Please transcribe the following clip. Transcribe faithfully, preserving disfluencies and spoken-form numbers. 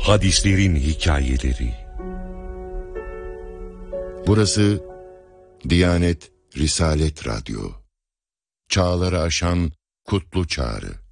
Hadislerin hikayeleri. Burası Diyanet Risalet Radyo. Çağları aşan kutlu çağrı.